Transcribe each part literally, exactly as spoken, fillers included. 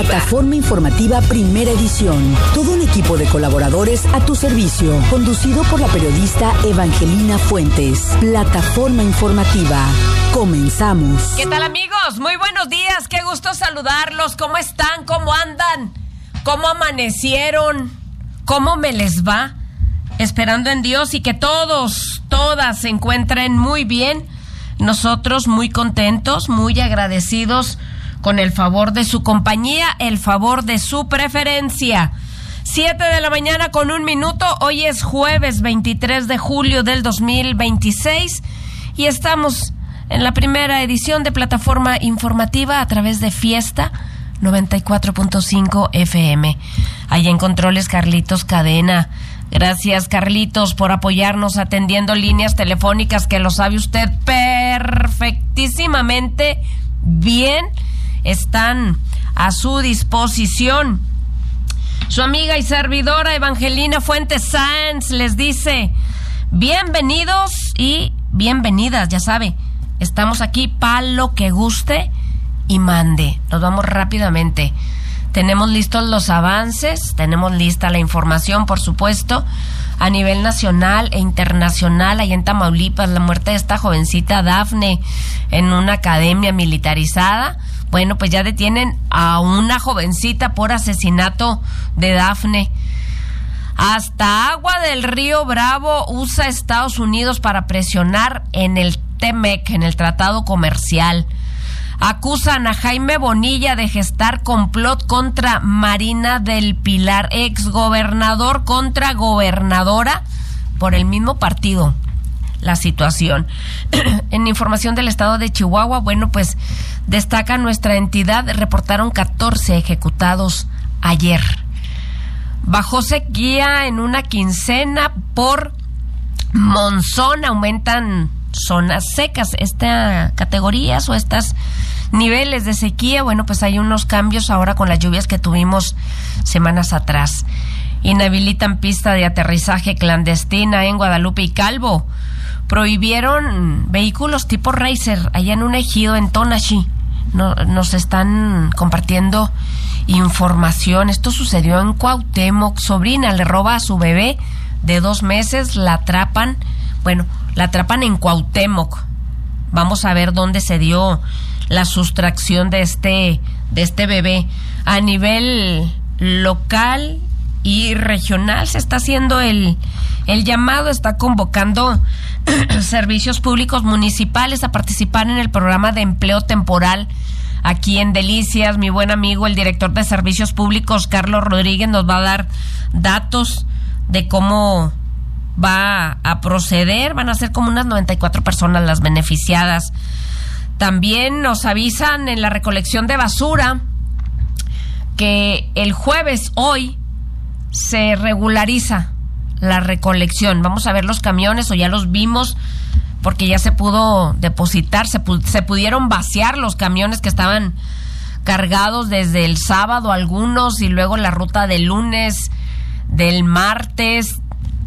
Plataforma Informativa Primera Edición. Todo un equipo de colaboradores a tu servicio, conducido por la periodista Evangelina Fuentes. Plataforma Informativa. Comenzamos. ¿Qué tal, amigos? Muy buenos días. Qué gusto saludarlos. ¿Cómo están? ¿Cómo andan? ¿Cómo amanecieron? ¿Cómo me les va? Esperando en Dios y que todos, todas se encuentren muy bien. Nosotros muy contentos, muy agradecidos con el favor de su compañía, el favor de su preferencia. Siete de la mañana con un minuto. Hoy es jueves veintitrés de julio del dos mil veintiséis y estamos en la primera edición de Plataforma Informativa a través de Fiesta noventa y cuatro punto cinco F M. Ahí en controles Carlitos Cadena. Gracias, Carlitos, por apoyarnos atendiendo líneas telefónicas que lo sabe usted perfectísimamente bien. Están a su disposición. Su amiga y servidora Evangelina Fuentes Sáenz les dice bienvenidos y bienvenidas, ya sabe, estamos aquí para lo que guste y mande. Nos vamos rápidamente. Tenemos listos los avances, tenemos lista la información, por supuesto, a nivel nacional e internacional. Ahí en Tamaulipas, la muerte de esta jovencita Dafne en una academia militarizada. Bueno, pues ya detienen a una jovencita por asesinato de Dafne. Hasta agua del río Bravo usa Estados Unidos para presionar en el T M E C, en el Tratado Comercial. Acusan a Jaime Bonilla de gestar complot contra Marina del Pilar, exgobernador contra gobernadora por el mismo partido. La situación. En información del estado de Chihuahua, bueno, pues destaca nuestra entidad, reportaron catorce ejecutados ayer. Bajó sequía en una quincena por monzón, aumentan zonas secas. Estas categorías o estas niveles de sequía, bueno, pues hay unos cambios ahora con las lluvias que tuvimos semanas atrás. Inhabilitan pista de aterrizaje clandestina en Guadalupe y Calvo. Prohibieron vehículos tipo Racer allá en un ejido en Tonashi. No, nos están compartiendo información. Esto sucedió en Cuauhtémoc. Sobrina le roba a su bebé de dos meses, la atrapan, bueno, la atrapan en Cuauhtémoc. Vamos a ver dónde se dio la sustracción de este, de este bebé. A nivel local y regional se está haciendo el, el llamado, está convocando servicios públicos municipales a participar en el programa de empleo temporal aquí en Delicias. Mi buen amigo, el director de servicios públicos, Carlos Rodríguez, nos va a dar datos de cómo va a proceder. Van a ser como unas noventa y cuatro personas las beneficiadas. También nos avisan en la recolección de basura que el jueves, hoy, se regulariza la recolección. Vamos a ver los camiones, o ya los vimos, porque ya se pudo depositar, se, pu- se pudieron vaciar los camiones que estaban cargados desde el sábado algunos, y luego la ruta del lunes, del martes,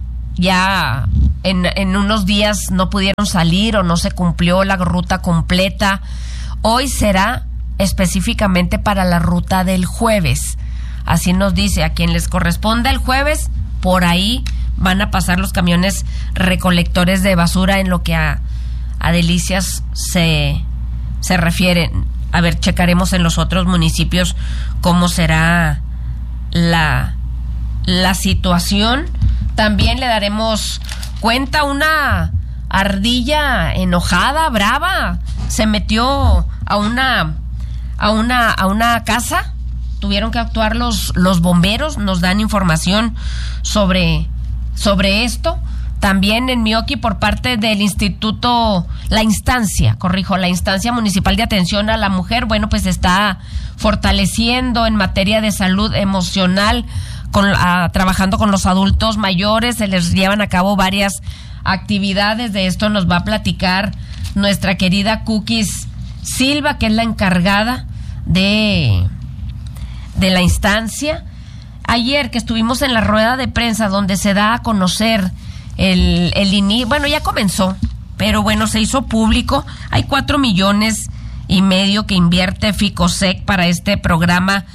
ya en, en unos días no pudieron salir o no se cumplió la ruta completa. Hoy será específicamente para la ruta del jueves. Así nos dice, a quien les corresponda el jueves, por ahí van a pasar los camiones recolectores de basura en lo que a, a Delicias se, se refiere. A ver, checaremos en los otros municipios cómo será la, la situación. También le daremos cuenta, una ardilla enojada, brava, se metió a una, a una, a una casa. Tuvieron que actuar los, los bomberos, nos dan información sobre, sobre esto. También en Mioqui, por parte del instituto, la instancia, corrijo, la instancia municipal de atención a la mujer, bueno, pues está fortaleciendo en materia de salud emocional, con, a, trabajando con los adultos mayores. Se les llevan a cabo varias actividades. De esto nos va a platicar nuestra querida Cookies Silva, que es la encargada de, de la instancia. Ayer que estuvimos en la rueda de prensa donde se da a conocer el, el inicio, bueno, ya comenzó, pero bueno, se hizo público. Hay cuatro millones y medio que invierte Ficosec para este programa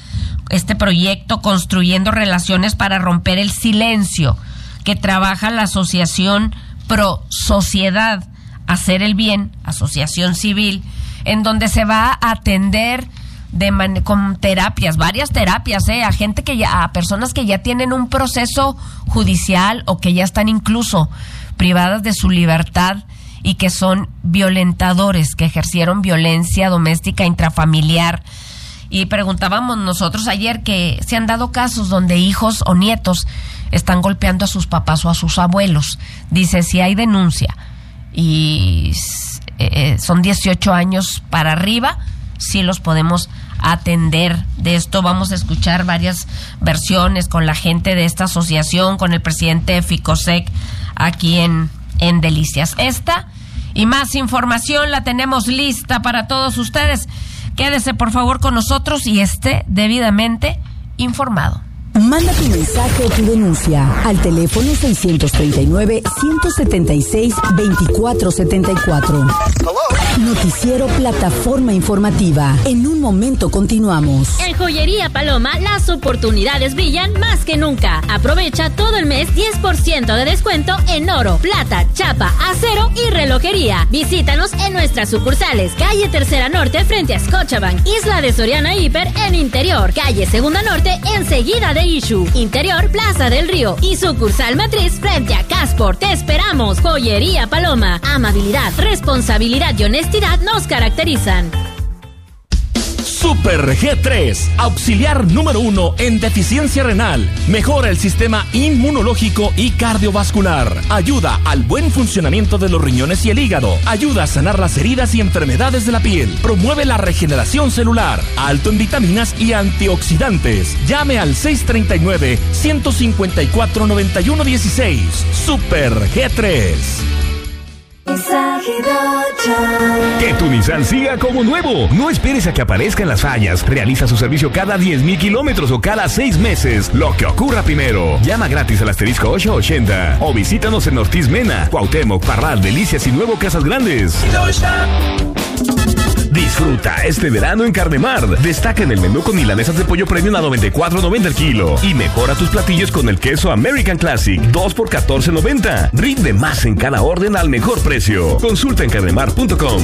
este proyecto Construyendo Relaciones para Romper el Silencio, que trabaja la Asociación Pro Sociedad Hacer el Bien, asociación civil, en donde se va a atender de man- con terapias, varias terapias, eh, a gente que ya, a personas que ya tienen un proceso judicial o que ya están incluso privadas de su libertad y que son violentadores, que ejercieron violencia doméstica intrafamiliar. Y preguntábamos nosotros ayer que se han dado casos donde hijos o nietos están golpeando a sus papás o a sus abuelos. Dice, si hay denuncia y eh, son dieciocho años para arriba, sí los podemos atender. De esto vamos a escuchar varias versiones con la gente de esta asociación, con el presidente de FICOSEC aquí en, en Delicias. Esta y más información la tenemos lista para todos ustedes. Quédese por favor con nosotros y esté debidamente informado. Manda tu mensaje o tu denuncia al teléfono seiscientos treinta y nueve, ciento setenta y seis, veinticuatro setenta y cuatro. Noticiero Plataforma Informativa. En un momento continuamos. En Joyería Paloma las oportunidades brillan más que nunca. Aprovecha todo el mes diez por ciento de descuento en oro, plata, chapa, acero y relojería. Visítanos en nuestras sucursales. Calle Tercera Norte frente a Scotiabank. Isla de Soriana Hiper en Interior. Calle Segunda Norte enseguida de Issue. Interior Plaza del Río. Y sucursal Matriz frente a Caspor. Te esperamos. Joyería Paloma. Amabilidad, responsabilidad y honestidad nos caracterizan. Super G tres, auxiliar número uno en deficiencia renal. Mejora el sistema inmunológico y cardiovascular. Ayuda al buen funcionamiento de los riñones y el hígado. Ayuda a sanar las heridas y enfermedades de la piel. Promueve la regeneración celular. Alto en vitaminas y antioxidantes. Llame al seis treinta y nueve, ciento cincuenta y cuatro, noventa y uno dieciséis. Super G tres. Que tu Nissan siga como nuevo. No esperes a que aparezcan las fallas. Realiza su servicio cada diez mil kilómetros o cada seis meses. Lo que ocurra primero. Llama gratis al asterisco ochocientos ochenta o visítanos en Ortiz Mena, Cuauhtémoc, Parral, Delicias y Nuevo Casas Grandes. Disfruta este verano en Carnemar. Destaca en el menú con milanesas de pollo premium a noventa y cuatro noventa el kilo. Y mejora tus platillos con el queso American Classic, dos por catorce noventa. Rinde más en cada orden al mejor precio. Consulta en carnemar punto com.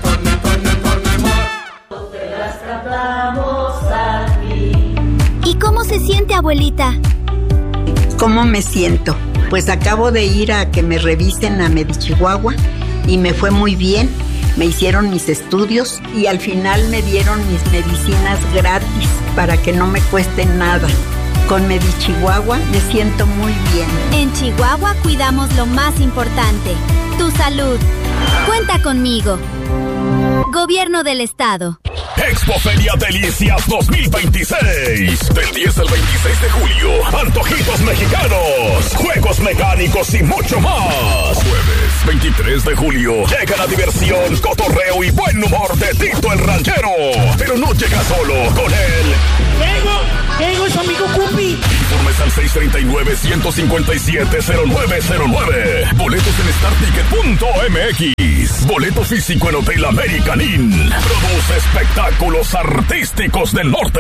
¿Y cómo se siente, abuelita? ¿Cómo me siento? Pues acabo de ir a que me revisen a Medichihuahua y me fue muy bien. Me hicieron mis estudios y al final me dieron mis medicinas gratis para que no me cueste nada. Con Medichihuahua me siento muy bien. En Chihuahua cuidamos lo más importante, tu salud. Cuenta conmigo. Gobierno del Estado. Expoferia Delicias dos mil veintiséis. Del diez al veintiséis de julio. Antojitos mexicanos, juegos mecánicos y mucho más. Jueves veintitrés de julio. Llega la diversión, cotorreo y buen humor de Tito el Ranchero. Pero no llega solo, con él. ¡Vengo! ¡Vengo, su amigo Cupi! Informes al seis treinta y nueve, ciento cincuenta y siete, cero nueve cero nueve. Boletos en star ticket punto m x. Boleto físico en Hotel American Inn. Produce espectáculos artísticos del norte.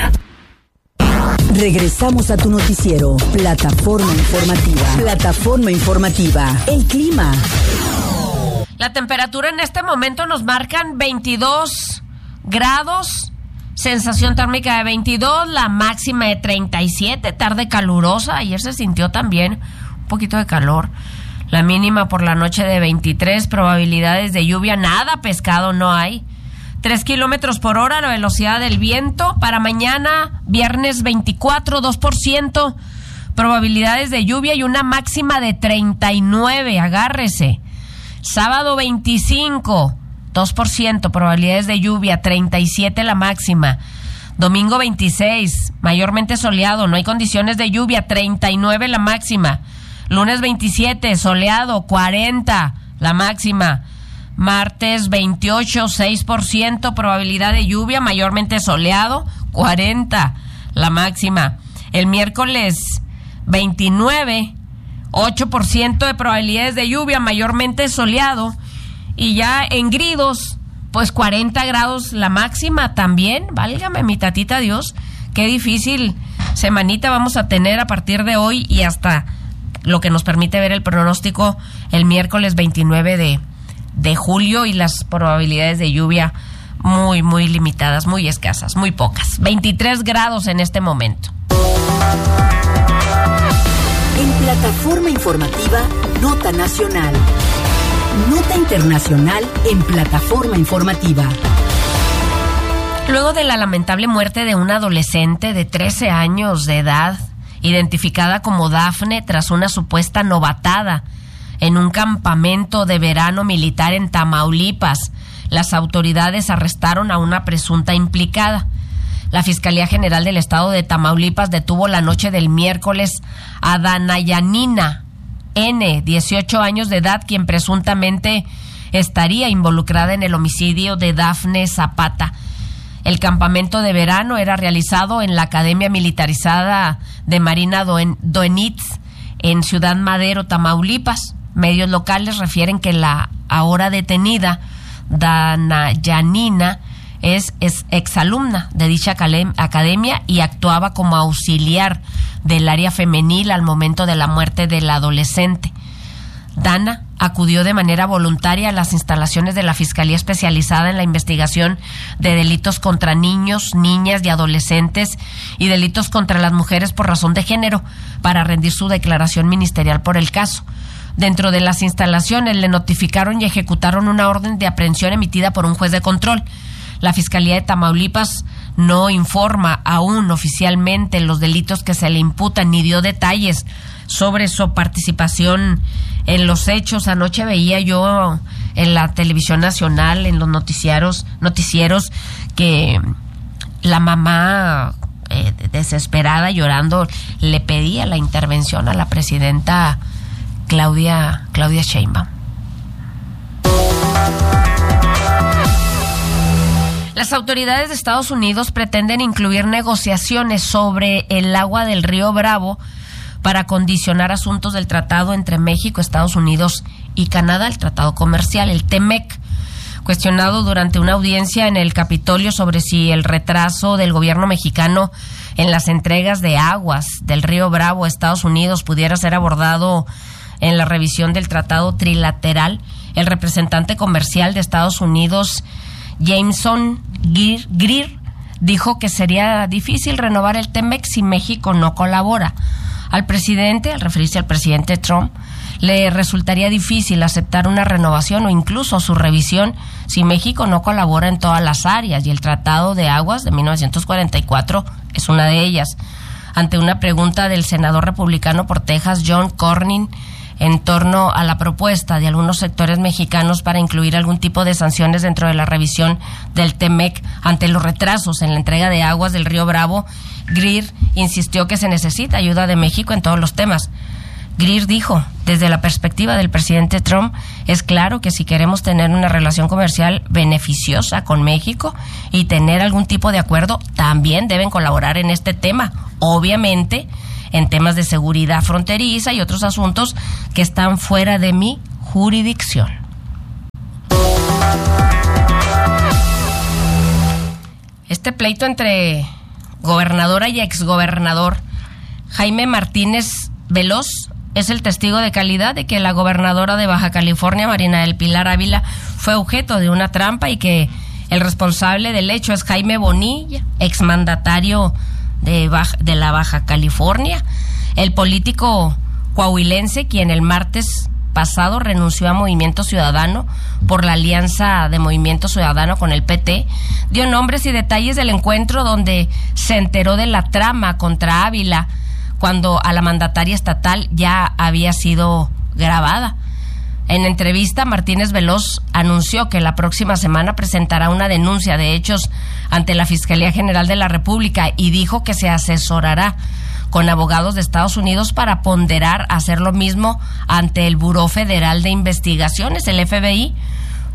Regresamos a tu noticiero, Plataforma Informativa. Plataforma Informativa. El clima. La temperatura en este momento nos marcan veintidós grados, sensación térmica de veintidós, la máxima de treinta y siete, tarde calurosa. Ayer se sintió también un poquito de calor. La mínima por la noche de veintitrés, probabilidades de lluvia, nada, pescado no hay. tres kilómetros por hora la velocidad del viento. Para mañana, viernes veinticuatro, dos por ciento, probabilidades de lluvia y una máxima de treinta y nueve, agárrese. Sábado veinticinco, dos por ciento, probabilidades de lluvia, treinta y siete la máxima. Domingo veintiséis, mayormente soleado, no hay condiciones de lluvia, treinta y nueve la máxima. Lunes veintisiete, soleado, cuarenta la máxima. Martes veintiocho, seis por ciento, probabilidad de lluvia, mayormente soleado, cuarenta la máxima. El miércoles veintinueve, ocho por ciento de probabilidades de lluvia, mayormente soleado. Y ya en Gridos, pues cuarenta grados la máxima también. Válgame mi tatita Dios, qué difícil semanita vamos a tener a partir de hoy y hasta lo que nos permite ver el pronóstico el miércoles veintinueve de, de julio, y las probabilidades de lluvia muy, muy limitadas, muy escasas, muy pocas. veintitrés grados en este momento. En plataforma informativa, Nota Nacional. Nota internacional en plataforma informativa. Luego de la lamentable muerte de una adolescente de trece años de edad, identificada como Dafne tras una supuesta novatada en un campamento de verano militar en Tamaulipas, las autoridades arrestaron a una presunta implicada. La Fiscalía General del Estado de Tamaulipas detuvo la noche del miércoles a Danayanina N., dieciocho años de edad, quien presuntamente estaría involucrada en el homicidio de Dafne Zapata. El campamento de verano era realizado en la Academia Militarizada de Marina Doenitz, en Ciudad Madero, Tamaulipas. Medios locales refieren que la ahora detenida Danayanina es, es exalumna de dicha academia y actuaba como auxiliar del área femenil al momento de la muerte del adolescente. Dana acudió de manera voluntaria a las instalaciones de la Fiscalía Especializada en la Investigación de Delitos contra Niños, Niñas y Adolescentes y Delitos contra las Mujeres por razón de género para rendir su declaración ministerial por el caso. Dentro de las instalaciones le notificaron y ejecutaron una orden de aprehensión emitida por un juez de control. La Fiscalía de Tamaulipas no informa aún oficialmente los delitos que se le imputan ni dio detalles sobre su participación en los hechos. Anoche veía yo en la televisión nacional, en los noticiarios, noticieros, que la mamá, eh, desesperada, llorando, le pedía la intervención a la presidenta Claudia, Claudia Sheinbaum. Las autoridades de Estados Unidos pretenden incluir negociaciones sobre el agua del río Bravo para condicionar asuntos del tratado entre México, Estados Unidos y Canadá, el tratado comercial, el T M E C. Cuestionado durante una audiencia en el Capitolio sobre si el retraso del gobierno mexicano en las entregas de aguas del río Bravo a Estados Unidos pudiera ser abordado en la revisión del tratado trilateral, el representante comercial de Estados Unidos, Jameson Greer, dijo que sería difícil renovar el T M E C si México no colabora. Al presidente, al referirse al presidente Trump, le resultaría difícil aceptar una renovación o incluso su revisión si México no colabora en todas las áreas, y el Tratado de Aguas de mil novecientos cuarenta y cuatro es una de ellas. Ante una pregunta del senador republicano por Texas, John Cornyn, en torno a la propuesta de algunos sectores mexicanos para incluir algún tipo de sanciones dentro de la revisión del T M E C ante los retrasos en la entrega de aguas del río Bravo, Greer insistió que se necesita ayuda de México en todos los temas. Greer dijo, desde la perspectiva del presidente Trump, es claro que si queremos tener una relación comercial beneficiosa con México y tener algún tipo de acuerdo, también deben colaborar en este tema. Obviamente, en temas de seguridad fronteriza y otros asuntos que están fuera de mi jurisdicción. Este pleito entre gobernadora y exgobernador Jaime Martínez Veloz es el testigo de calidad de que la gobernadora de Baja California, Marina del Pilar Ávila, fue objeto de una trampa y que el responsable del hecho es Jaime Bonilla, exmandatario de, Baja, de la Baja California, el político coahuilense, quien el martes pasado renunció a Movimiento Ciudadano por la alianza de Movimiento Ciudadano con el P T, dio nombres y detalles del encuentro donde se enteró de la trama contra Ávila cuando a la mandataria estatal ya había sido grabada. En entrevista, Martínez Veloz anunció que la próxima semana presentará una denuncia de hechos ante la Fiscalía General de la República y dijo que se asesorará con abogados de Estados Unidos para ponderar hacer lo mismo ante el Buró Federal de Investigaciones, el F B I,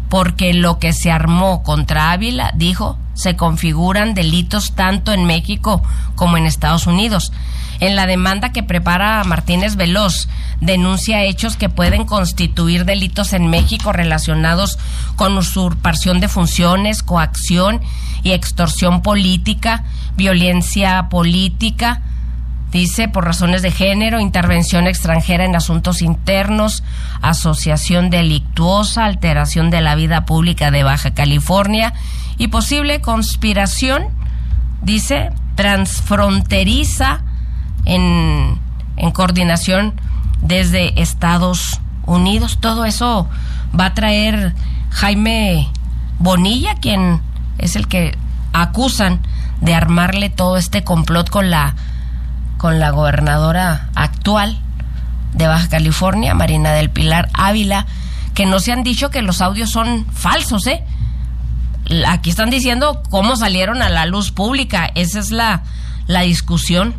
porque lo que se armó contra Ávila, dijo, se configuran delitos tanto en México como en Estados Unidos. En la demanda que prepara Martínez Veloz, denuncia hechos que pueden constituir delitos en México relacionados con usurpación de funciones, coacción y extorsión política, violencia política, dice, por razones de género, intervención extranjera en asuntos internos, asociación delictuosa, alteración de la vida pública de Baja California y posible conspiración, dice, transfronteriza en, en coordinación desde Estados Unidos. Todo eso va a traer Jaime Bonilla, quien es el que acusan de armarle todo este complot con la con la gobernadora actual de Baja California, Marina del Pilar Ávila, que no se han dicho que los audios son falsos, ¿eh? Aquí están diciendo cómo salieron a la luz pública. Esa es la, la discusión.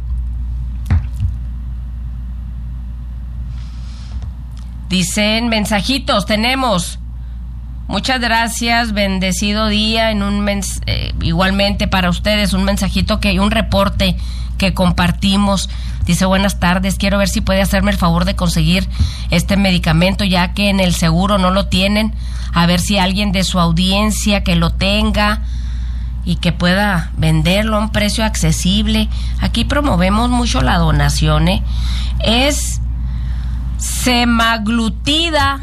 Dicen mensajitos, tenemos. Muchas gracias, bendecido día. En un mens- eh, igualmente para ustedes un mensajito que un reporte que compartimos. Dice, buenas tardes, quiero ver si puede hacerme el favor de conseguir este medicamento, ya que en el seguro no lo tienen. A ver si alguien de su audiencia que lo tenga y que pueda venderlo a un precio accesible. Aquí promovemos mucho la donación, ¿eh? Es semaglutida,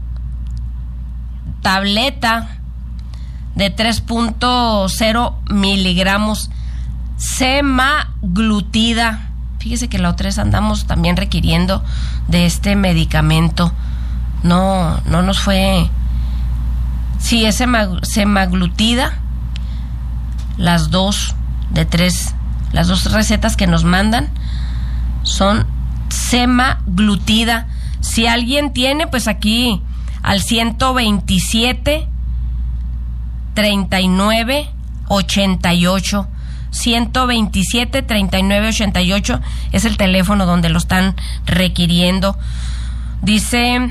tableta de tres punto cero miligramos, semaglutida. Fíjese que la otra vez andamos también requiriendo de este medicamento. No, no nos fue. Sí, es semag- semaglutida. Las dos de tres, las dos recetas que nos mandan son semaglutida. Si alguien tiene, pues aquí al ciento veintisiete treinta y nueve ochenta y ocho. ciento veintisiete treinta y nueve ochenta y ocho es el teléfono donde lo están requiriendo. Dice,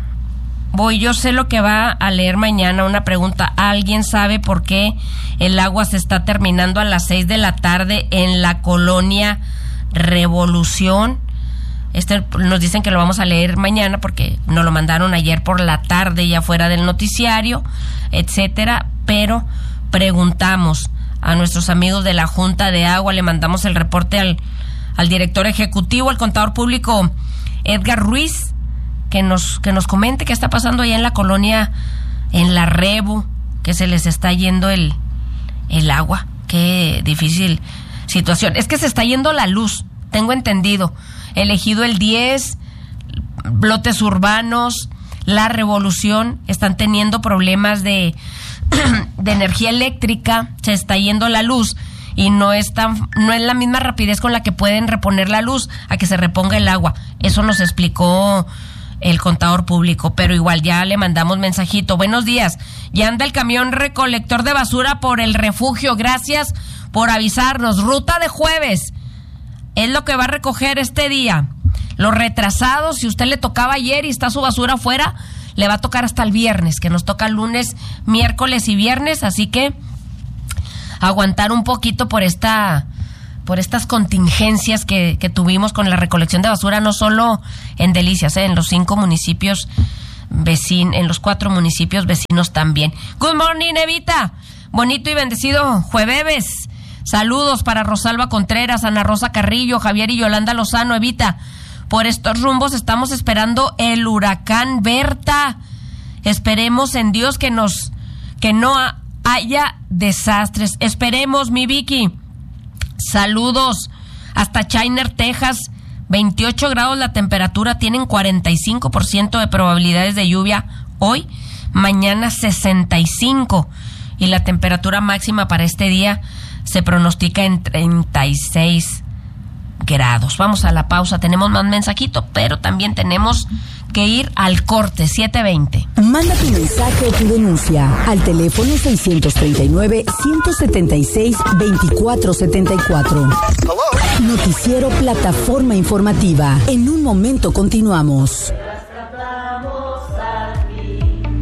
voy, yo sé lo que va a leer mañana, una pregunta. ¿Alguien sabe por qué el agua se está terminando a las seis de la tarde en la colonia Revolución? Este nos dicen que lo vamos a leer mañana porque nos lo mandaron ayer por la tarde ya fuera del noticiario, etcétera, pero preguntamos a nuestros amigos de la Junta de Agua, le mandamos el reporte al, al director ejecutivo, al contador público Edgar Ruiz, que nos, que nos comente qué está pasando allá en la colonia, en la Rebu, que se les está yendo el, el agua. Qué difícil situación. Es que se está yendo la luz, tengo entendido. Elegido el diez, Blotes Urbanos, La Revolución, están teniendo problemas de de energía eléctrica, se está yendo la luz y no es tan, no es la misma rapidez con la que pueden reponer la luz a que se reponga el agua. Eso nos explicó el contador público, pero igual ya le mandamos mensajito. Buenos días, ya anda el camión recolector de basura por el refugio, gracias por avisarnos. Ruta de jueves es lo que va a recoger este día. Los retrasados, si usted le tocaba ayer y está su basura afuera, le va a tocar hasta el viernes, que nos toca lunes, miércoles y viernes, así que aguantar un poquito por esta, por estas contingencias que, que tuvimos con la recolección de basura, no solo en Delicias, ¿eh? En los cinco municipios vecinos, en los cuatro municipios vecinos también. Good morning, Evita. Bonito y bendecido jueves. Saludos para Rosalba Contreras, Ana Rosa Carrillo, Javier y Yolanda Lozano. Evita, por estos rumbos estamos esperando el huracán Berta. Esperemos en Dios que nos, que no haya desastres. Esperemos, mi Vicky. Saludos hasta Chiner, Texas. veintiocho grados la temperatura, tienen cuarenta y cinco por ciento de probabilidades de lluvia hoy, mañana sesenta y cinco, y la temperatura máxima para este día se pronostica en treinta y seis grados. Vamos a la pausa, tenemos más mensajito, pero también tenemos que ir al corte. Siete veinte. Manda tu mensaje o tu denuncia al teléfono seiscientos treinta y nueve, ciento setenta y seis, veinticuatro setenta y cuatro. Noticiero Plataforma Informativa. En un momento continuamos. ¿Y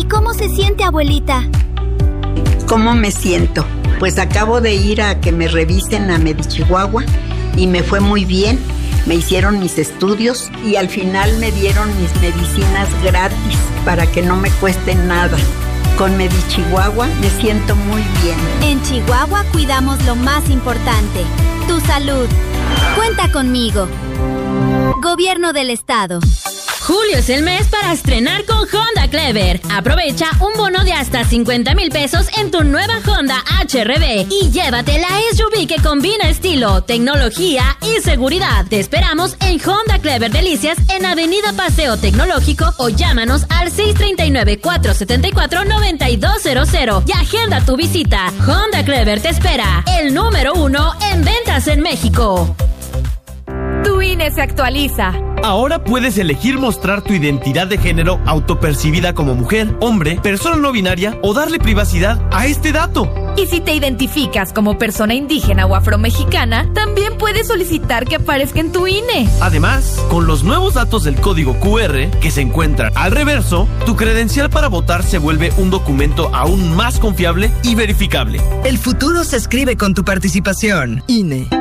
cómo se siente, abuelita? ¿Cómo me siento? Pues acabo de ir a que me revisen a Medichihuahua y me fue muy bien. Me hicieron mis estudios y al final me dieron mis medicinas gratis para que no me cuesten nada. Con Medichihuahua me siento muy bien. En Chihuahua cuidamos lo más importante, tu salud. Cuenta conmigo. Gobierno del Estado. Julio es el mes para estrenar con Honda Clever. Aprovecha un bono de hasta cincuenta mil pesos en tu nueva Honda H R V y llévate la S U V que combina estilo, tecnología y seguridad. Te esperamos en Honda Clever Delicias en Avenida Paseo Tecnológico o llámanos al seis tres nueve, cuatro siete cuatro, nueve dos cero cero y agenda tu visita. Honda Clever te espera, el número uno en ventas en México. Tu I N E se actualiza. Ahora puedes elegir mostrar tu identidad de género autopercibida como mujer, hombre, persona no binaria o darle privacidad a este dato. Y si te identificas como persona indígena o afromexicana, también puedes solicitar que aparezca en tu I N E. Además, con los nuevos datos del código Q R que se encuentran al reverso, tu credencial para votar se vuelve un documento aún más confiable y verificable. El futuro se escribe con tu participación. I N E.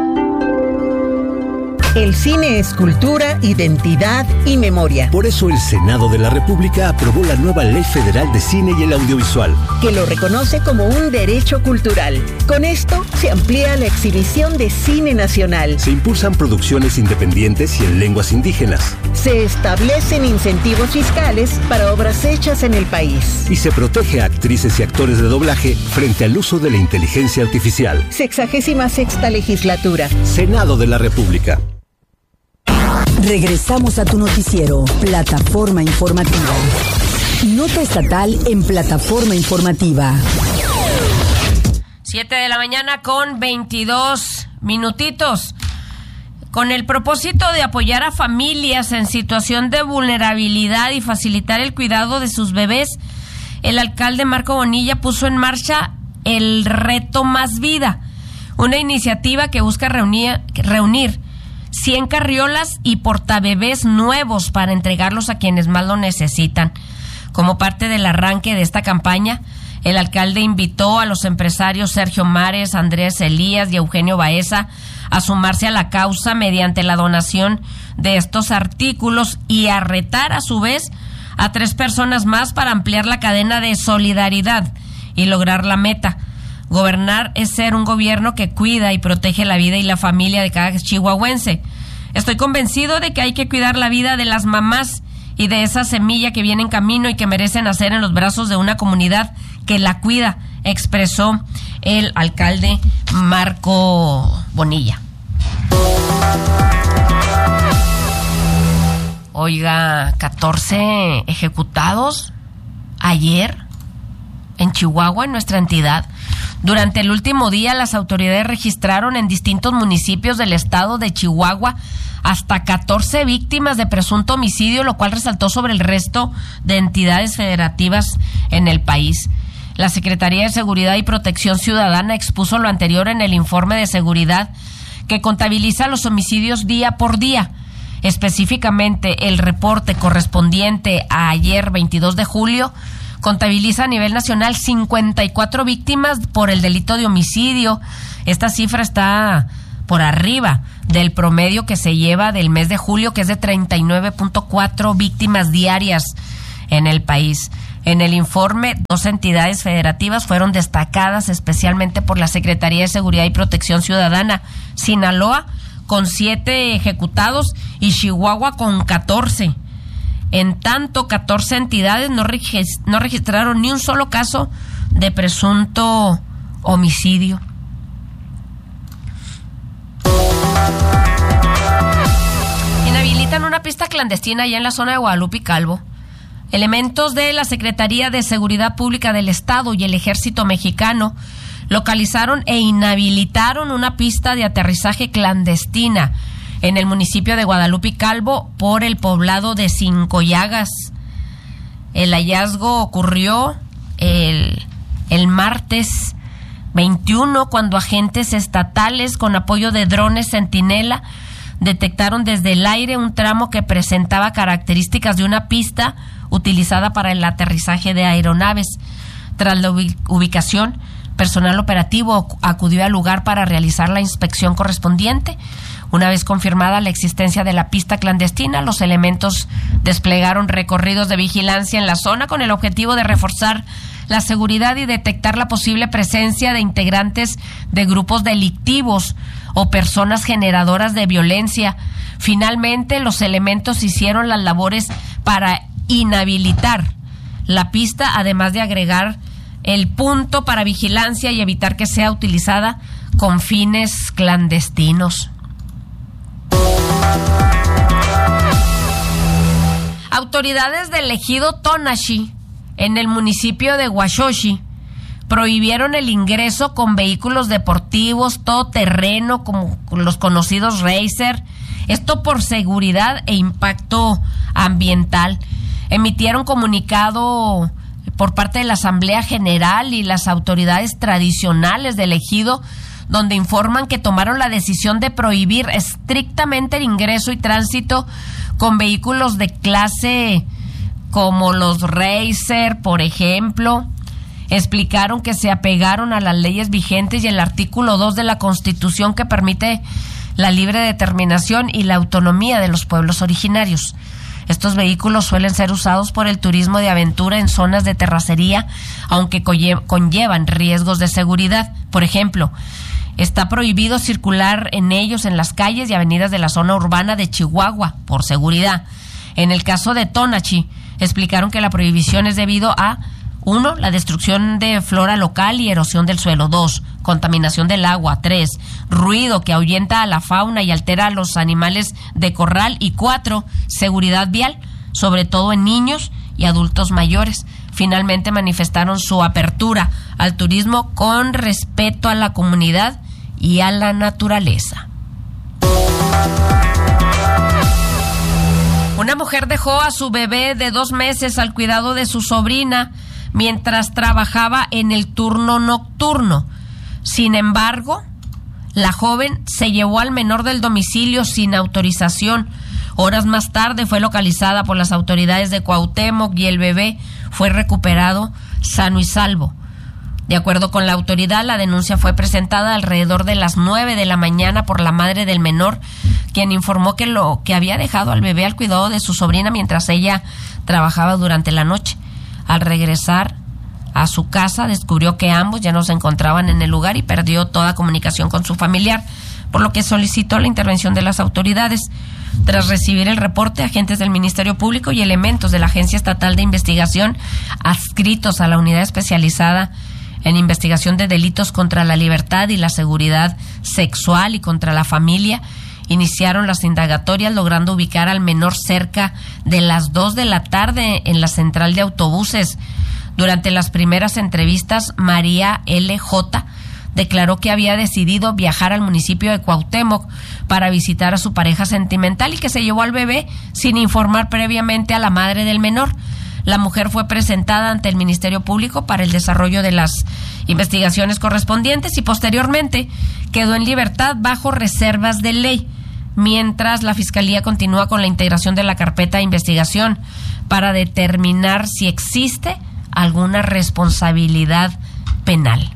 El cine es cultura, identidad y memoria. Por eso el Senado de la República aprobó la nueva Ley Federal de Cine y el Audiovisual, que lo reconoce como un derecho cultural. Con esto se amplía la exhibición de cine nacional. Se impulsan producciones independientes y en lenguas indígenas. Se establecen incentivos fiscales para obras hechas en el país. Y se protege a actrices y actores de doblaje frente al uso de la inteligencia artificial. Sexagésima sexta legislatura. Senado de la República. Regresamos a tu noticiero, Plataforma Informativa. Nota estatal en Plataforma Informativa. Siete de la mañana con veintidós minutitos. Con el propósito de apoyar a familias en situación de vulnerabilidad y facilitar el cuidado de sus bebés, el alcalde Marco Bonilla puso en marcha el Reto Más Vida, una iniciativa que busca reunir, reunir cien carriolas y portabebés nuevos para entregarlos a quienes más lo necesitan. Como parte del arranque de esta campaña, el alcalde invitó a los empresarios Sergio Mares, Andrés Elías y Eugenio Baeza a sumarse a la causa mediante la donación de estos artículos y a retar a su vez a tres personas más para ampliar la cadena de solidaridad y lograr la meta. Gobernar es ser un gobierno que cuida y protege la vida y la familia de cada chihuahuense. Estoy convencido de que hay que cuidar la vida de las mamás y de esa semilla que viene en camino y que merece nacer en los brazos de una comunidad que la cuida, expresó el alcalde Marco Bonilla. Oiga, catorce ejecutados ayer en Chihuahua, en nuestra entidad. Durante el último día, las autoridades registraron en distintos municipios del estado de Chihuahua hasta catorce víctimas de presunto homicidio, lo cual resaltó sobre el resto de entidades federativas en el país. La Secretaría de Seguridad y Protección Ciudadana expuso lo anterior en el informe de seguridad que contabiliza los homicidios día por día. Específicamente, el reporte correspondiente a ayer, veintidós de julio, contabiliza a nivel nacional cincuenta y cuatro víctimas por el delito de homicidio. Esta cifra está por arriba del promedio que se lleva del mes de julio, que es de treinta y nueve punto cuatro víctimas diarias en el país. En el informe, dos entidades federativas fueron destacadas especialmente por la Secretaría de Seguridad y Protección Ciudadana: Sinaloa con siete ejecutados y Chihuahua con catorce. En tanto, catorce entidades no, regis- no registraron ni un solo caso de presunto homicidio. Inhabilitan una pista clandestina allá en la zona de Guadalupe y Calvo. Elementos de la Secretaría de Seguridad Pública del Estado y el Ejército Mexicano localizaron e inhabilitaron una pista de aterrizaje clandestina en el municipio de Guadalupe y Calvo por el poblado de Cinco Llagas. El hallazgo ocurrió el, el martes veintiuno, cuando agentes estatales con apoyo de drones Centinela detectaron desde el aire un tramo que presentaba características de una pista utilizada para el aterrizaje de aeronaves. Tras la ubicación, personal operativo acudió al lugar para realizar la inspección correspondiente. Una vez confirmada la existencia de la pista clandestina, los elementos desplegaron recorridos de vigilancia en la zona con el objetivo de reforzar la seguridad y detectar la posible presencia de integrantes de grupos delictivos o personas generadoras de violencia. Finalmente, los elementos hicieron las labores para inhabilitar la pista, además de agregar el punto para vigilancia y evitar que sea utilizada con fines clandestinos. Autoridades del ejido Tonashi, en el municipio de Huachochi, prohibieron el ingreso con vehículos deportivos todoterreno como los conocidos Racer, esto por seguridad e impacto ambiental. Emitieron comunicado por parte de la Asamblea General y las autoridades tradicionales del ejido, donde informan que tomaron la decisión de prohibir estrictamente el ingreso y tránsito con vehículos de clase como los Racer, por ejemplo. Explicaron que se apegaron a las leyes vigentes y el artículo dos de la Constitución, que permite la libre determinación y la autonomía de los pueblos originarios. Estos vehículos suelen ser usados por el turismo de aventura en zonas de terracería, aunque conllevan riesgos de seguridad. Por ejemplo, está prohibido circular en ellos en las calles y avenidas de la zona urbana de Chihuahua, por seguridad. En el caso de Tonashi, explicaron que la prohibición es debido a uno, la destrucción de flora local y erosión del suelo. dos, contaminación del agua. tres, ruido que ahuyenta a la fauna y altera a los animales de corral. Y cuatro, seguridad vial, sobre todo en niños y adultos mayores. Finalmente manifestaron su apertura al turismo con respeto a la comunidad y a la naturaleza. Una mujer dejó a su bebé de dos meses al cuidado de su sobrina mientras trabajaba en el turno nocturno. Sin embargo, la joven se llevó al menor del domicilio sin autorización. Horas más tarde fue localizada por las autoridades de Cuauhtémoc y el bebé fue recuperado sano y salvo. De acuerdo con la autoridad, la denuncia fue presentada alrededor de las nueve de la mañana por la madre del menor, quien informó que lo que había dejado al bebé al cuidado de su sobrina mientras ella trabajaba durante la noche. Al regresar a su casa, descubrió que ambos ya no se encontraban en el lugar y perdió toda comunicación con su familiar, por lo que solicitó la intervención de las autoridades. Tras recibir el reporte, agentes del Ministerio Público y elementos de la Agencia Estatal de Investigación adscritos a la Unidad Especializada en Investigación de Delitos contra la Libertad y la Seguridad Sexual y contra la Familia iniciaron las indagatorias, logrando ubicar al menor cerca de las dos de la tarde en la central de autobuses. Durante las primeras entrevistas, María L J declaró que había decidido viajar al municipio de Cuauhtémoc para visitar a su pareja sentimental y que se llevó al bebé sin informar previamente a la madre del menor. La mujer fue presentada ante el Ministerio Público para el desarrollo de las investigaciones correspondientes y posteriormente quedó en libertad bajo reservas de ley, mientras la Fiscalía continúa con la integración de la carpeta de investigación para determinar si existe alguna responsabilidad penal.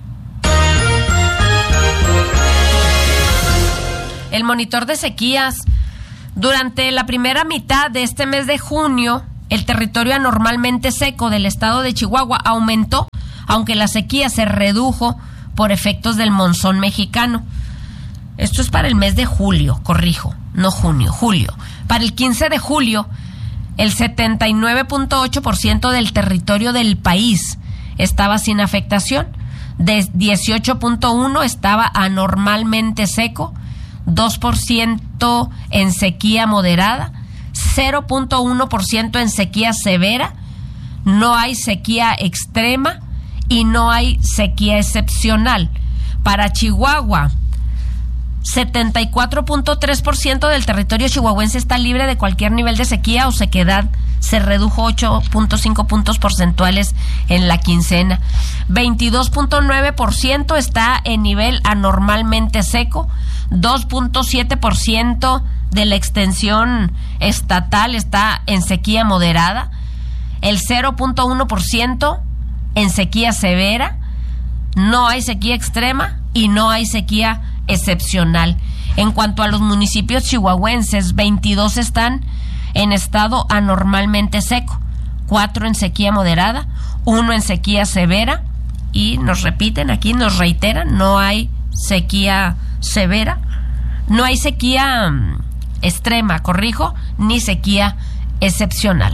El monitor de sequías. Durante la primera mitad de este mes de junio, el territorio anormalmente seco del estado de Chihuahua aumentó, aunque la sequía se redujo por efectos del monzón mexicano. Esto es para el mes de julio, corrijo, no junio, julio. Para el quince de julio, el setenta y nueve punto ocho por ciento del territorio del país estaba sin afectación, de dieciocho punto uno estaba anormalmente seco, dos por ciento en sequía moderada, cero punto uno por ciento en sequía severa, no hay sequía extrema y no hay sequía excepcional. Para Chihuahua, setenta y cuatro punto tres por ciento del territorio chihuahuense está libre de cualquier nivel de sequía o sequedad. Se redujo ocho punto cinco puntos porcentuales en la quincena. veintidós punto nueve por ciento está en nivel anormalmente seco. dos punto siete por ciento de la extensión estatal está en sequía moderada. el cero punto uno por ciento en sequía severa, no hay sequía extrema y no hay sequía excepcional. En cuanto a los municipios chihuahuenses, veintidós están en estado anormalmente seco, cuatro en sequía moderada, uno en sequía severa, y nos repiten aquí, nos reiteran, no hay sequía severa, no hay sequía um, extrema, corrijo, ni sequía excepcional.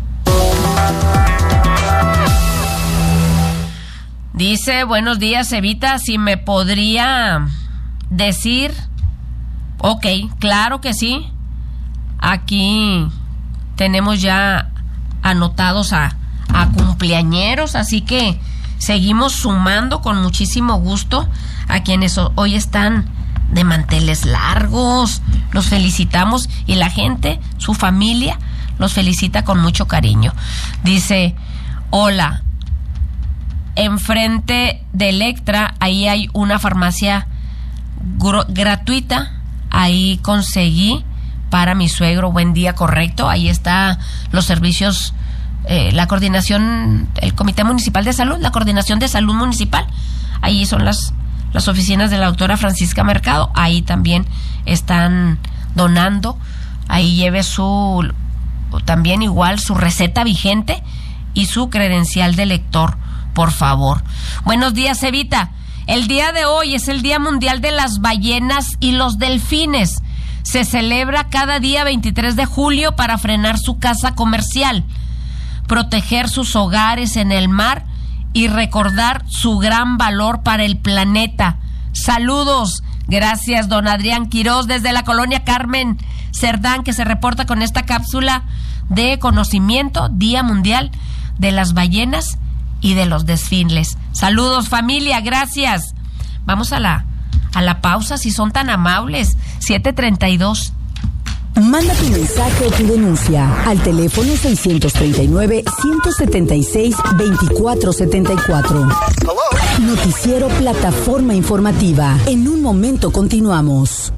Dice, buenos días, Evita, si me podría decir, ok, claro que sí, aquí tenemos ya anotados a, a cumpleañeros, así que seguimos sumando con muchísimo gusto a quienes hoy están de manteles largos. Los felicitamos y la gente, su familia, los felicita con mucho cariño. Dice, hola, enfrente de Electra, ahí hay una farmacia gr- gratuita, ahí conseguí para mi suegro. Buen día, correcto, ahí está los servicios, eh, la coordinación, el Comité Municipal de Salud, la Coordinación de Salud Municipal, ahí son las, las oficinas de la doctora Francisca Mercado, ahí también están donando, ahí lleve su, también igual su receta vigente y su credencial de lector, por favor. Buenos días, Evita. El día de hoy es el Día Mundial de las Ballenas y los Delfines. Se celebra cada día veintitrés de julio para frenar su caza comercial, proteger sus hogares en el mar y recordar su gran valor para el planeta. Saludos. Gracias, don Adrián Quirós, desde la colonia Carmen Cerdán, que se reporta con esta cápsula de conocimiento, Día Mundial de las Ballenas y de los Delfines. Saludos, familia, gracias. Vamos a la, a la pausa, si son tan amables. siete treinta y dos. Manda tu mensaje o tu denuncia al teléfono seiscientos treinta y nueve, ciento setenta y seis, veinticuatro setenta y cuatro. Noticiero Plataforma Informativa. En un momento continuamos.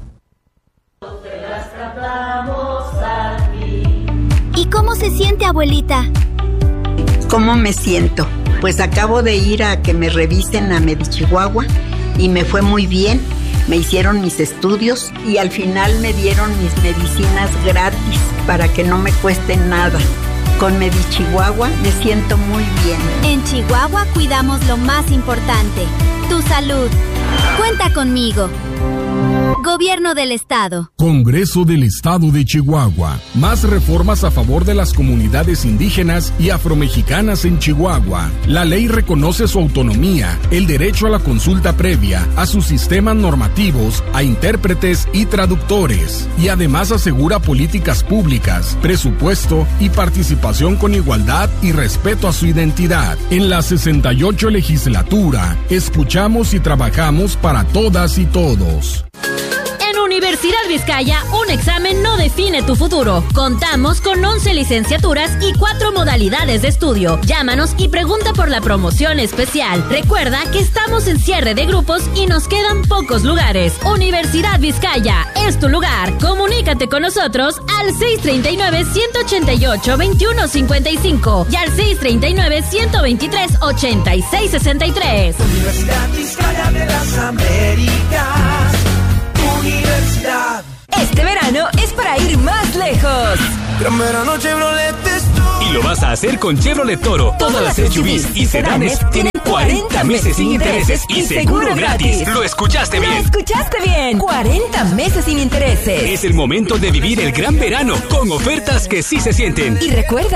¿Y cómo se siente, abuelita? ¿Cómo me siento? Pues acabo de ir a que me revisen a Medichihuahua y me fue muy bien. Me hicieron mis estudios y al final me dieron mis medicinas gratis para que no me cuesten nada. Con Medichihuahua me siento muy bien. En Chihuahua cuidamos lo más importante, tu salud. Cuenta conmigo. Gobierno del Estado. Congreso del Estado de Chihuahua. Más reformas a favor de las comunidades indígenas y afromexicanas en Chihuahua. La ley reconoce su autonomía, el derecho a la consulta previa, a sus sistemas normativos, a intérpretes y traductores. Y además asegura políticas públicas, presupuesto y participación con igualdad y respeto a su identidad. En la sesenta y ocho legislatura, escuchamos y trabajamos para todas y todos. Universidad Vizcaya, un examen no define tu futuro. Contamos con once licenciaturas y cuatro modalidades de estudio. Llámanos y pregunta por la promoción especial. Recuerda que estamos en cierre de grupos y nos quedan pocos lugares. Universidad Vizcaya, es tu lugar. Comunícate con nosotros al seis treinta y nueve, ciento ochenta y ocho, veintiuno cincuenta y cinco y al seis treinta y nueve, ciento veintitrés, ochenta y seis sesenta y tres. Universidad Vizcaya de las Américas. Universidad. Este verano es para ir más lejos. Gran verano Chevrolet Toro. Y lo vas a hacer con Chevrolet Toro. Todas las S U Vs y sedanes tienen cuarenta meses sin intereses y seguro gratis. Lo escuchaste bien. Lo escuchaste bien. cuarenta meses sin intereses. Es el momento de vivir el gran verano con ofertas que sí se sienten. Y recuerda,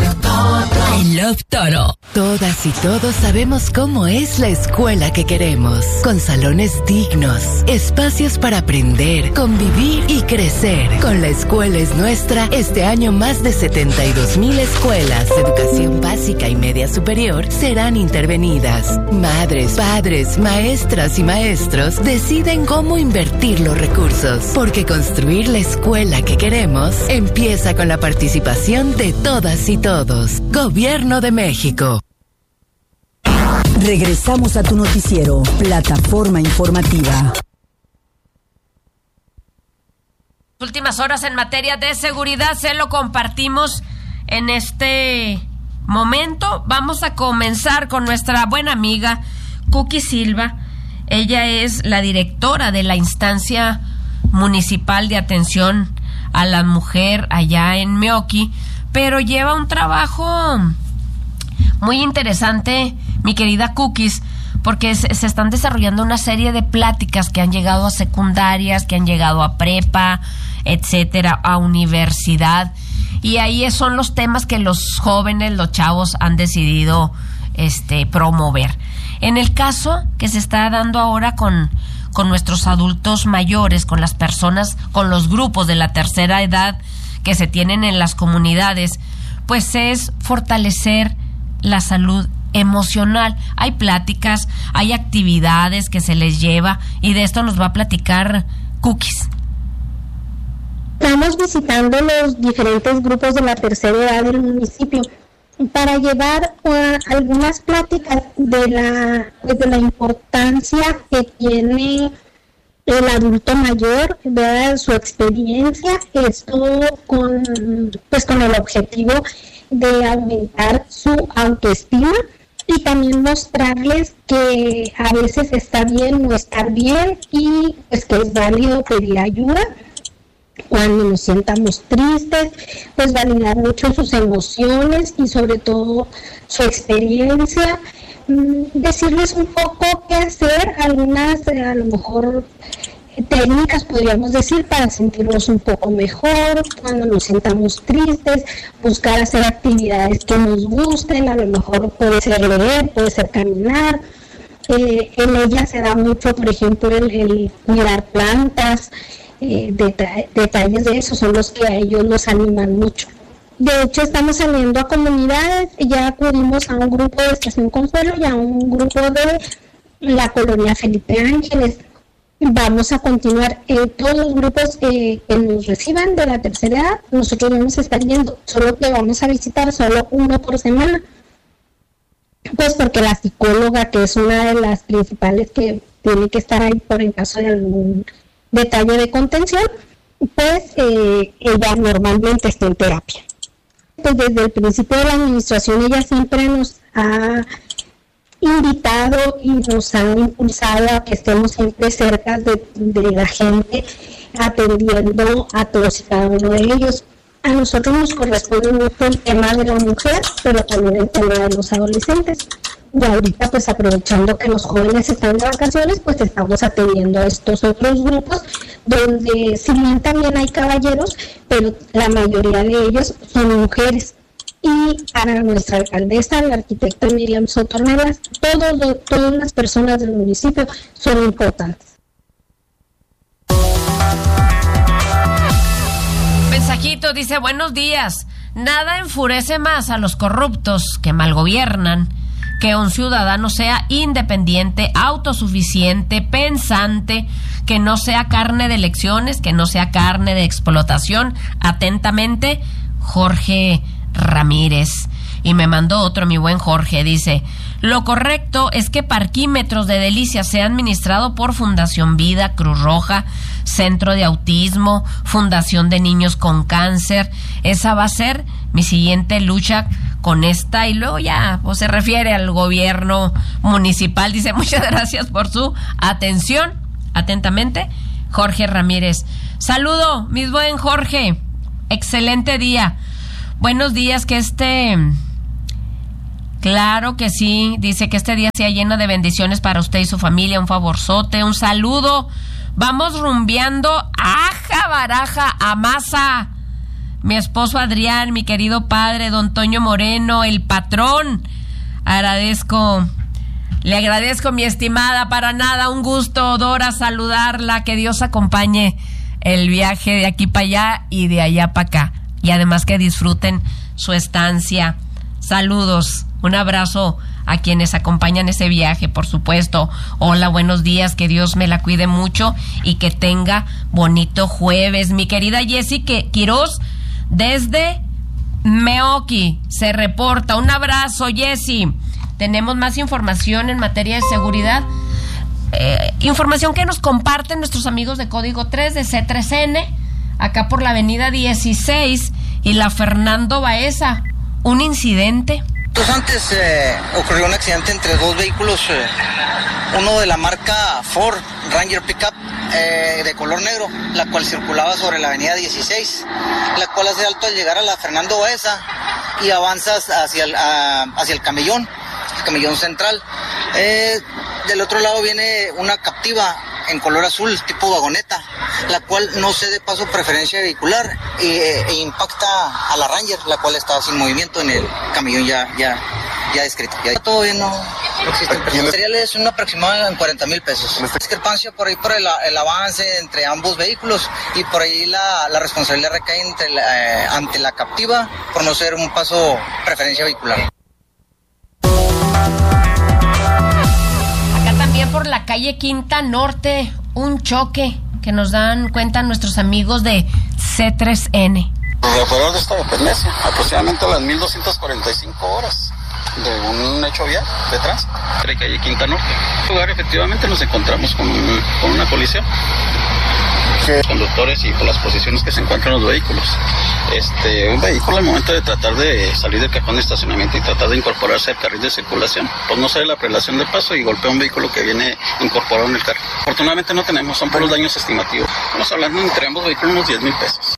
I love Toro. Todas y todos sabemos cómo es la escuela que queremos. Con salones dignos, espacios para aprender, convivir y crecer. Con La Escuela es Nuestra, este año más de setenta y dos mil escuelas de educación básica y media superior serán intervenidas. Madres, padres, maestras y maestros deciden cómo invertir los recursos, porque construir la escuela que queremos empieza con la participación de todas y todos. Gobierno de México. Regresamos a tu noticiero, Plataforma Informativa. Últimas horas en materia de seguridad se lo compartimos en este momento vamos a comenzar con nuestra buena amiga Cookie Silva. Ella es la directora de la instancia municipal de atención a la mujer allá en Meoqui, pero lleva un trabajo muy interesante, mi querida Cookies, porque se, se están desarrollando una serie de pláticas que han llegado a secundarias, que han llegado a prepa, etcétera, a universidad, y ahí son los temas que los jóvenes, los chavos han decidido este promover. En el caso que se está dando ahora con, con nuestros adultos mayores, con las personas, con los grupos de la tercera edad que se tienen en las comunidades, pues es fortalecer la salud emocional. Hay pláticas, hay actividades que se les lleva, y de esto nos va a platicar Cookies. Estamos visitando los diferentes grupos de la tercera edad del municipio para llevar uh, algunas pláticas de la, pues, de la importancia que tiene el adulto mayor, ¿verdad? Su experiencia, esto con, pues, con el objetivo de aumentar su autoestima, y también mostrarles que a veces está bien no estar bien, y pues que es válido pedir ayuda cuando nos sientamos tristes, pues validar mucho sus emociones y sobre todo su experiencia, decirles un poco qué hacer, algunas a lo mejor técnicas podríamos decir para sentirnos un poco mejor cuando nos sentamos tristes, buscar hacer actividades que nos gusten, a lo mejor puede ser leer, puede ser caminar. Eh, en ella se da mucho, por ejemplo, el, el cuidar plantas, eh, deta- detalles de eso son los que a ellos los animan mucho. De hecho, estamos saliendo a comunidades, ya acudimos a un grupo de Estación Consuelo y a un grupo de la colonia Felipe Ángeles. Vamos a continuar en todos los grupos eh, que nos reciban de la tercera edad. Nosotros vamos a estar yendo, solo que vamos a visitar solo uno por semana, pues porque la psicóloga, que es una de las principales que tiene que estar ahí por en caso de algún detalle de contención, pues eh, ella normalmente está en terapia. Pues desde el principio de la administración ella siempre nos ha invitado y nos han impulsado a que estemos siempre cerca de, de la gente, atendiendo a todos y cada uno de ellos. A nosotros nos corresponde mucho el tema de la mujer, pero también el tema de los adolescentes. Y ahorita, pues aprovechando que los jóvenes están de vacaciones, pues estamos atendiendo a estos otros grupos, donde si bien también hay caballeros, pero la mayoría de ellos son mujeres. Y para nuestra alcaldesa, la arquitecta Miriam Soto Ornelas, todos, todas las personas del municipio son importantes. Mensajito dice: buenos días. Nada enfurece más a los corruptos que malgobiernan que un ciudadano sea independiente, autosuficiente, pensante, que no sea carne de elecciones, que no sea carne de explotación. Atentamente, Jorge Ramírez. Y me mandó otro, mi buen Jorge, dice: lo correcto es que parquímetros de Delicias sea administrado por Fundación Vida, Cruz Roja, Centro de Autismo, Fundación de Niños con Cáncer. Esa va a ser mi siguiente lucha con esta. Y luego ya pues, se refiere al gobierno municipal. Dice: muchas gracias por su atención. Atentamente, Jorge Ramírez. Saludo, mi buen Jorge. Excelente día. Buenos días, que este... Claro que sí, dice que este día sea lleno de bendiciones para usted y su familia. Un favorzote, un saludo. Vamos rumbeando a Jabaraja, a Maza. Mi esposo Adrián, mi querido padre, don Toño Moreno, el patrón. Agradezco, le agradezco, mi estimada, para nada, un gusto, Dora, saludarla. Que Dios acompañe el viaje de aquí para allá y de allá para acá. Y además que disfruten su estancia. Saludos, un abrazo a quienes acompañan ese viaje, por supuesto. Hola, buenos días, que Dios me la cuide mucho y que tenga bonito jueves. Mi querida Jessy Quiroz, desde Meoqui, se reporta. Un abrazo, Jessy. Tenemos más información en materia de seguridad. Eh, información que nos comparten nuestros amigos de Código tres de C tres N, acá por la avenida dieciséis y la Fernando Baeza. Un incidente Entonces antes eh, ocurrió un accidente entre dos vehículos, eh, uno de la marca Ford Ranger Pickup eh, de color negro, la cual circulaba sobre la avenida dieciséis, la cual hace alto al llegar a la Fernando Baeza y avanzas hacia el, a, hacia el camellón, el camellón central. Eh, del otro lado viene una Captiva en color azul, tipo vagoneta, la cual no cede paso preferencia vehicular e, e impacta a la Ranger, la cual estaba sin movimiento en el camellón ya, ya, ya descrito. Ya todo bien, no, no existe. El material es un aproximado en cuarenta mil pesos. Discrepancia por ahí por el, el avance entre ambos vehículos y por ahí la, la responsabilidad recae entre la, eh, ante la Captiva por no ser un paso preferencia vehicular. También por la calle Quinta Norte, un choque que nos dan cuenta nuestros amigos de C tres N. Alrededor de esta dependencia, aproximadamente a las mil doscientas cuarenta y cinco horas de un hecho vial de tránsito, de calle Quinta Norte. En este lugar efectivamente nos encontramos con, un, con una colisión. Los conductores y por las posiciones que se encuentran los vehículos. Este, un vehículo al momento de tratar de salir del cajón de estacionamiento y tratar de incorporarse al carril de circulación, pues no sabe la prelación de paso y golpea un vehículo que viene incorporado en el carril. Afortunadamente no tenemos, son por los daños estimativos. Estamos hablando entre ambos vehículos unos diez mil pesos.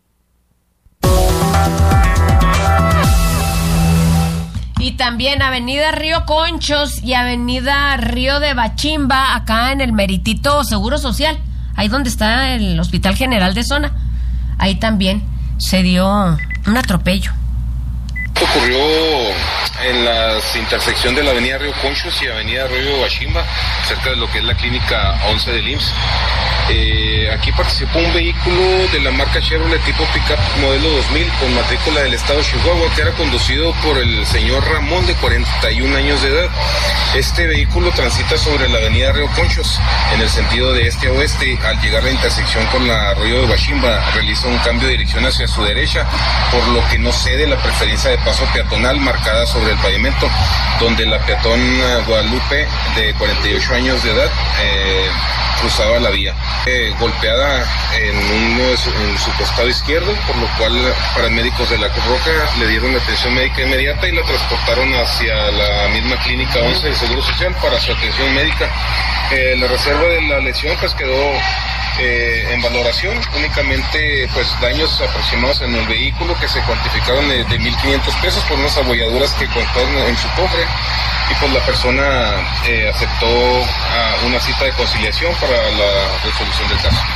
Y también Avenida Río Conchos y Avenida Río de Bachimba, acá en el Meritito Seguro Social, ahí donde está el Hospital General de Zona. Ahí también se dio un atropello. Ocurrió en la intersección de la Avenida Río Conchos y Avenida Río de Bachimba, cerca de lo que es la clínica once del I M S S. Eh, aquí participó un vehículo de la marca Chevrolet tipo Pickup modelo dos mil con matrícula del estado de Chihuahua, que era conducido por el señor Ramón, de cuarenta y un años de edad. Este vehículo transita sobre la avenida Río Conchos en el sentido de este a oeste. Al llegar a la intersección con la Río de Bachimba, realiza un cambio de dirección hacia su derecha, por lo que no cede la preferencia de paso peatonal marcada sobre el pavimento, donde la peatón Guadalupe, de cuarenta y ocho años de edad, eh, cruzaba la vía. Eh, golpeada en, uno de su, en su costado izquierdo, por lo cual paramédicos de la Cruz Roja le dieron atención médica inmediata y la transportaron hacia la misma clínica once del Seguro Social para su atención médica. Eh, la reserva de la lesión pues quedó eh, en valoración, únicamente pues daños aproximados en el vehículo que se cuantificaron de, de mil quinientos pesos por unas abolladuras que contó en, en su cofre. Y pues la persona eh, aceptó uh, una cita de conciliación para la resolución del caso.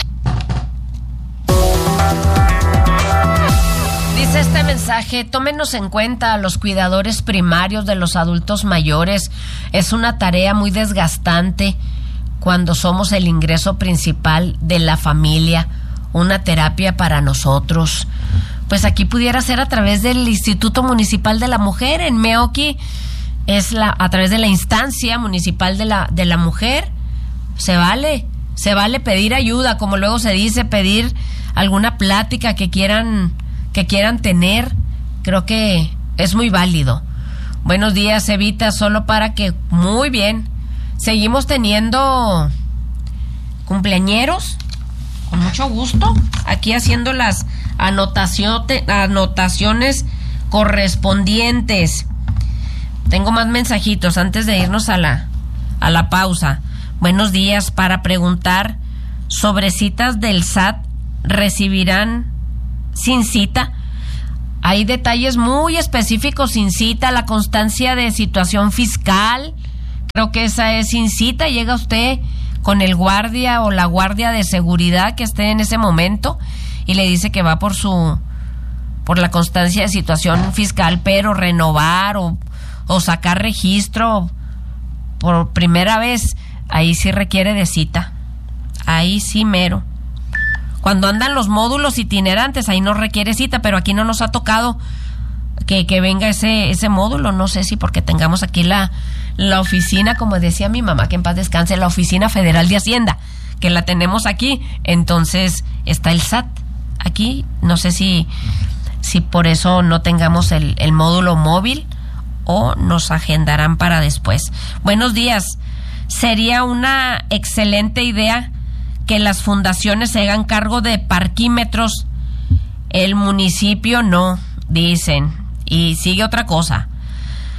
Dice este mensaje: tómenos en cuenta a los cuidadores primarios de los adultos mayores. Es una tarea muy desgastante cuando somos el ingreso principal de la familia, una terapia para nosotros. Pues aquí pudiera ser a través del Instituto Municipal de la Mujer en Meoqui. Es la a través de la instancia municipal de la de la mujer. Se vale, se vale pedir ayuda, como luego se dice, pedir alguna plática que quieran que quieran tener. Creo que es muy válido. Buenos días, Evita, solo para que muy bien. Seguimos teniendo cumpleañeros con mucho gusto, aquí haciendo las anotaciones anotaciones correspondientes. Tengo más mensajitos antes de irnos a la, a la pausa. Buenos días, para preguntar sobre citas del S A T, ¿recibirán sin cita? Hay detalles muy específicos sin cita, la constancia de situación fiscal, creo que esa es sin cita. Llega usted con el guardia o la guardia de seguridad que esté en ese momento y le dice que va por su, por la constancia de situación fiscal, pero renovar o o sacar registro por primera vez, ahí sí requiere de cita. Ahí sí mero. Cuando andan los módulos itinerantes, ahí no requiere cita, pero aquí no nos ha tocado que, que venga ese, ese módulo. No sé si porque tengamos aquí la, la oficina, como decía mi mamá, que en paz descanse, la Oficina Federal de Hacienda, que la tenemos aquí. Entonces está el S A T aquí. No sé si, si por eso no tengamos el, el módulo móvil, o nos agendarán para después. Buenos días. Sería una excelente idea que las fundaciones se hagan cargo de parquímetros. El municipio no, dicen. Y sigue otra cosa.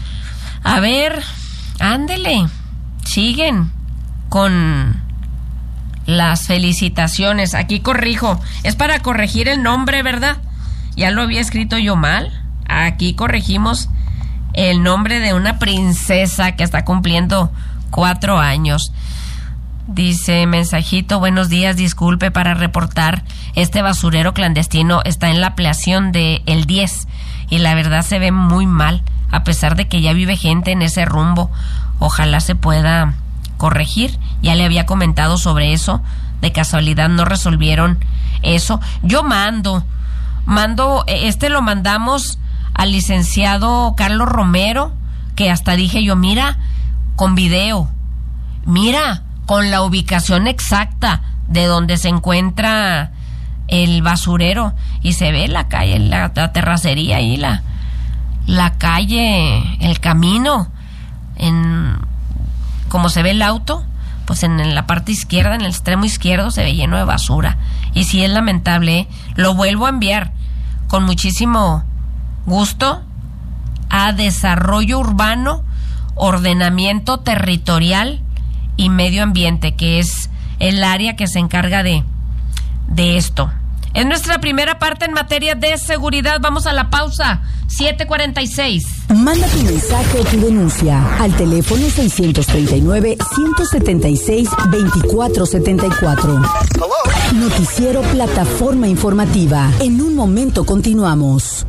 A ver, ándele, siguen con las felicitaciones. Aquí corrijo, es para corregir el nombre, ¿verdad? Ya lo había escrito yo mal. Aquí corregimos el nombre de una princesa que está cumpliendo cuatro años. Dice, mensajito, buenos días, disculpe para reportar, este basurero clandestino está en la ampliación de el diez y la verdad se ve muy mal, a pesar de que ya vive gente en ese rumbo. Ojalá se pueda corregir. Ya le había comentado sobre eso, de casualidad no resolvieron eso. Yo mando, mando, este lo mandamos al licenciado Carlos Romero, que hasta dije yo, mira, con video, mira, con la ubicación exacta de donde se encuentra el basurero, y se ve la calle, la, la terracería ahí, la, la calle, el camino, en como se ve el auto, pues en, en la parte izquierda, en el extremo izquierdo, se ve lleno de basura. Y sí es lamentable, ¿eh? Lo vuelvo a enviar con muchísimo gusto a Desarrollo Urbano, Ordenamiento Territorial y Medio Ambiente, que es el área que se encarga de, de esto. Es nuestra primera parte en materia de seguridad. Vamos a la pausa. siete cuarenta y seis. Manda tu mensaje o tu denuncia al teléfono seiscientos treinta y nueve, ciento setenta y seis, veinticuatro setenta y cuatro. Noticiero Plataforma Informativa. En un momento continuamos.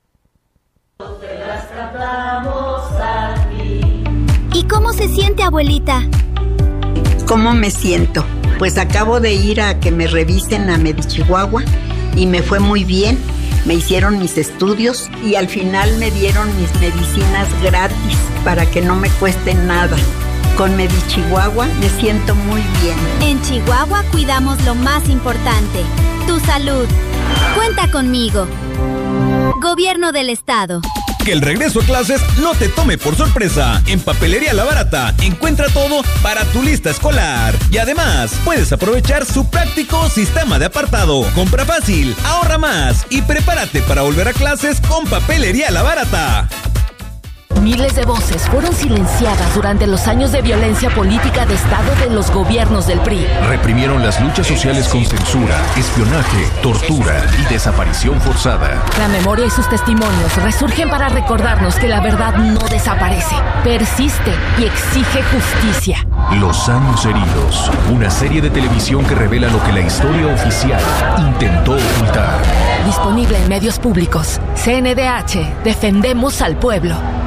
¿Y cómo se siente, abuelita? ¿Cómo me siento? Pues acabo de ir a que me revisen a Medichihuahua y me fue muy bien. Me hicieron mis estudios y al final me dieron mis medicinas gratis para que no me cueste nada. Con Medichihuahua me siento muy bien. En Chihuahua cuidamos lo más importante, tu salud. Cuenta conmigo. Gobierno del Estado. Que el regreso a clases no te tome por sorpresa. En Papelería La Barata encuentra todo para tu lista escolar. Y además, puedes aprovechar su práctico sistema de apartado. Compra fácil, ahorra más y prepárate para volver a clases con Papelería La Barata. Miles de voces fueron silenciadas durante los años de violencia política de Estado de los gobiernos del P R I. Reprimieron las luchas sociales con censura, espionaje, tortura y desaparición forzada. La memoria y sus testimonios resurgen para recordarnos que la verdad no desaparece, persiste y exige justicia. Los años heridos, una serie de televisión que revela lo que la historia oficial intentó ocultar. Disponible en medios públicos. C N D H, defendemos al pueblo.